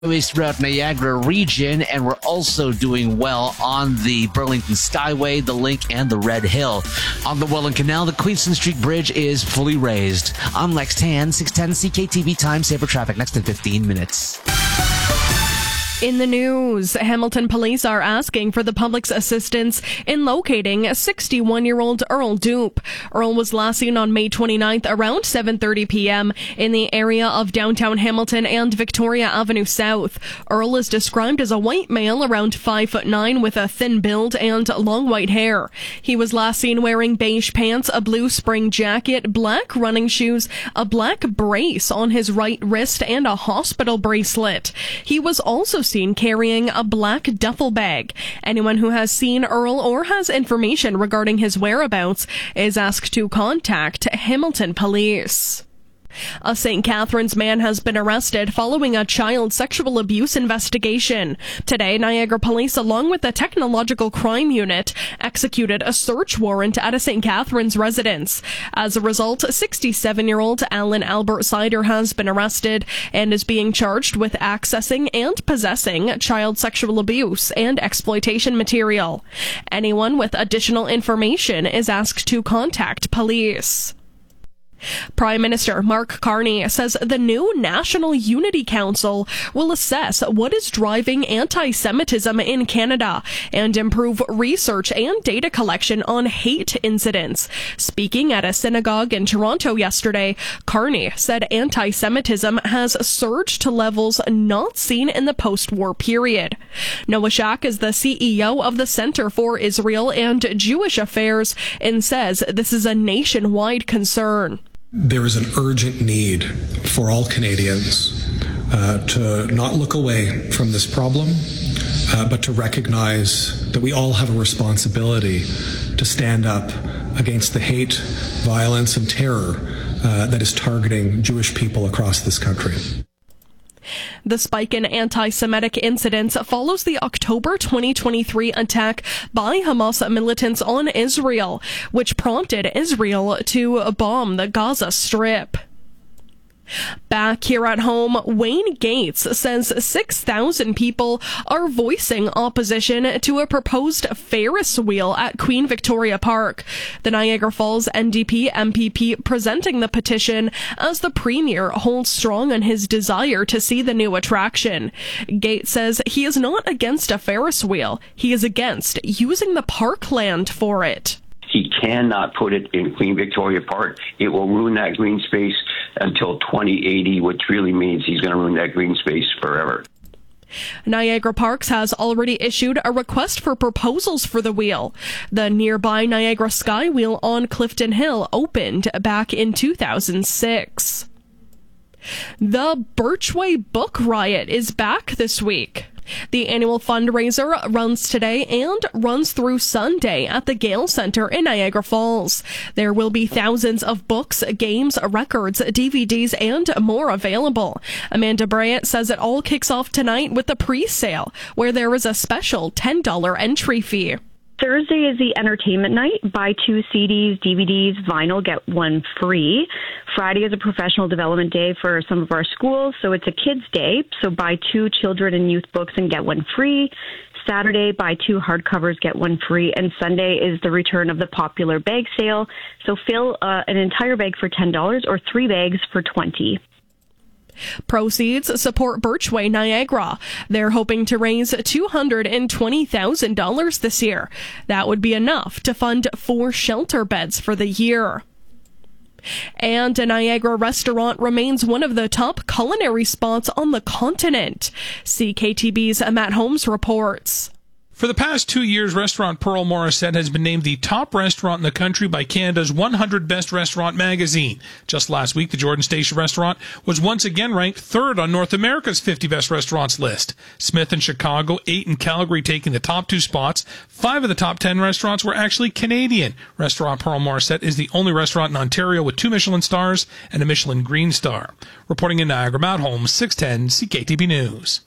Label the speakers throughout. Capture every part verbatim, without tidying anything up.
Speaker 1: throughout Niagara region, and we're also doing well on the Burlington Skyway, the Link, and the Red Hill. On the Welland Canal, the Queenston Street Bridge is fully raised. I'm Lex Tan, six ten C K T V Time Saver Traffic next in fifteen minutes.
Speaker 2: In the news, Hamilton police are asking for the public's assistance in locating sixty-one-year-old Earl Dupe. Earl was last seen on May twenty-ninth around seven thirty p.m. in the area of downtown Hamilton and Victoria Avenue South. Earl is described as a white male around five foot nine with a thin build and long white hair. He was last seen wearing beige pants, a blue spring jacket, black running shoes, a black brace on his right wrist, and a hospital bracelet. He was also seen carrying a black duffel bag. Anyone who has seen Earl or has information regarding his whereabouts is asked to contact Hamilton Police. A Saint Catharines man has been arrested following a child sexual abuse investigation. Today, Niagara Police, along with the Technological Crime Unit, executed a search warrant at a Saint Catharines residence. As a result, sixty-seven-year-old Alan Albert Sider has been arrested and is being charged with accessing and possessing child sexual abuse and exploitation material. Anyone with additional information is asked to contact police. Prime Minister Mark Carney says the new National Unity Council will assess what is driving anti-Semitism in Canada and improve research and data collection on hate incidents. Speaking at a synagogue in Toronto yesterday, Carney said anti-Semitism has surged to levels not seen in the post-war period. Noah Shack is the C E O of the Center for Israel and Jewish Affairs and says this is a nationwide concern.
Speaker 3: There is an urgent need for all Canadians uh, to not look away from this problem, uh, but to recognize that we all have a responsibility to stand up against the hate, violence, and terror uh, that is targeting Jewish people across this country.
Speaker 2: The spike in anti-Semitic incidents follows the October twenty twenty-three attack by Hamas militants on Israel, which prompted Israel to bomb the Gaza Strip. Back here at home, Wayne Gates says six thousand people are voicing opposition to a proposed Ferris wheel at Queen Victoria Park. The Niagara Falls N D P M P P presenting the petition as the Premier holds strong on his desire to see the new attraction. Gates says he is not against a Ferris wheel. He is against using the parkland for it.
Speaker 4: He cannot put it in Queen Victoria Park. It will ruin that green space until twenty eighty, which really means he's going to ruin that green space forever.
Speaker 2: Niagara Parks has already issued a request for proposals for the wheel. The nearby Niagara Sky Wheel on Clifton Hill opened back in two thousand six. The Birchway Book Riot is back this week. The annual fundraiser runs today and runs through Sunday at the Gale Centre in Niagara Falls. There will be thousands of books, games, records, D V Ds, and more available. Amanda Bryant says it all kicks off tonight with the pre-sale, where there is a special ten dollars entry fee.
Speaker 5: Thursday is the entertainment night. Buy two C Ds, D V Ds, vinyl, get one free. Friday is a professional development day for some of our schools, so it's a kids' day. So buy two children and youth books and get one free. Saturday, buy two hardcovers, get one free. And Sunday is the return of the popular bag sale. So fill uh, an entire bag for ten dollars or three bags for twenty dollars.
Speaker 2: Proceeds support Birchway Niagara. They're hoping to raise two hundred twenty thousand dollars this year. That would be enough to fund four shelter beds for the year. And a Niagara restaurant remains one of the top culinary spots on the continent. C K T B's Matt Holmes reports.
Speaker 6: For the past two years, Restaurant Pearl Morissette has been named the top restaurant in the country by Canada's one hundred Best Restaurant magazine. Just last week, the Jordan Station restaurant was once again ranked third on North America's fifty Best Restaurants list. Smith in Chicago, eight in Calgary taking the top two spots. Five of the top ten restaurants were actually Canadian. Restaurant Pearl Morissette is the only restaurant in Ontario with two Michelin stars and a Michelin Green Star. Reporting in Niagara, Matt Holmes, six ten C K T B News.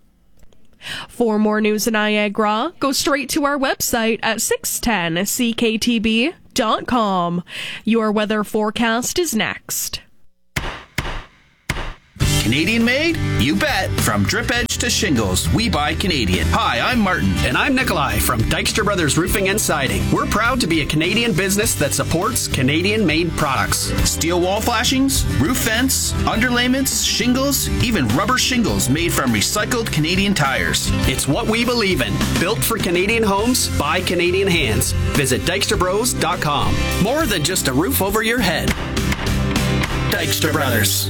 Speaker 2: For more news in Niagara, go straight to our website at six ten C K T B dot com. Your weather forecast is next.
Speaker 7: Canadian made? You bet. From drip edge to shingles, we buy Canadian. Hi, I'm Martin.
Speaker 8: And I'm Nikolai from Dykstra Brothers Roofing and Siding. We're proud to be a Canadian business that supports Canadian-made products.
Speaker 7: Steel wall flashings, roof vents, underlayments, shingles, even rubber shingles made from recycled Canadian tires.
Speaker 8: It's what we believe in. Built for Canadian homes by Canadian hands. Visit dykstra bros dot com. More than just a roof over your head. Dykstra Brothers.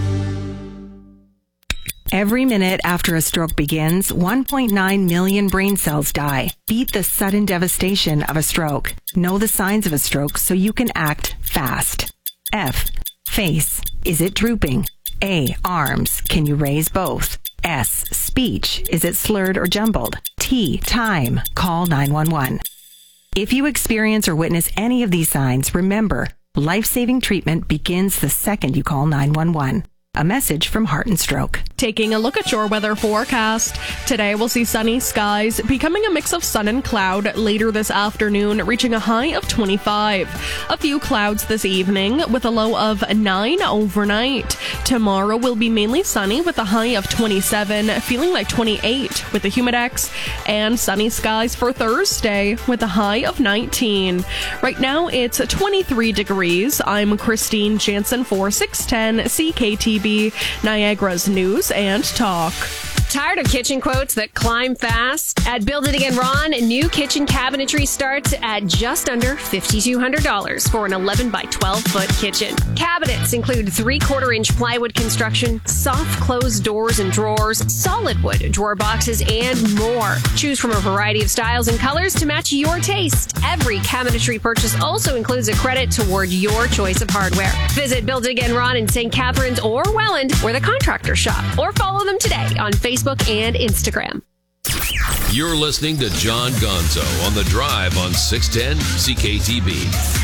Speaker 9: Every minute after a stroke begins, one point nine million brain cells die. Beat the sudden devastation of a stroke. Know the signs of a stroke so you can act fast. F. Face. Is it drooping? A. Arms. Can you raise both? S. Speech. Is it slurred or jumbled? T. Time. Call nine one one. If you experience or witness any of these signs, remember, life-saving treatment begins the second you call nine one one. A message from Heart and Stroke.
Speaker 2: Taking a look at your weather forecast. Today we'll see sunny skies, becoming a mix of sun and cloud later this afternoon, reaching a high of twenty-five. A few clouds this evening with a low of nine overnight. Tomorrow will be mainly sunny with a high of twenty-seven, feeling like twenty-eight with a humidex, and sunny skies for Thursday with a high of nineteen. Right now it's twenty-three degrees. I'm Christine Jansen for six ten C K T V. Niagara's News and Talk.
Speaker 10: Tired of kitchen quotes that climb fast? At Build It Again Ron, new kitchen cabinetry starts at just under five thousand two hundred dollars for an eleven by twelve foot kitchen. Cabinets include three-quarter inch plywood construction, soft closed doors and drawers, solid wood drawer boxes, and more. Choose from a variety of styles and colors to match your taste. Every cabinetry purchase also includes a credit toward your choice of hardware. Visit Build It Again Ron in Saint Catharines or Welland, where the contractors shop, or follow them today on Facebook and Instagram.
Speaker 11: You're listening to John Gonzo on The Drive on six ten C K T V.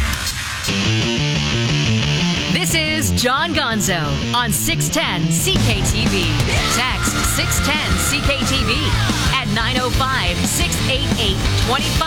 Speaker 12: This is John Gonzo on six ten C K T V. Text six ten C K T V at nine oh five, six eight eight, two five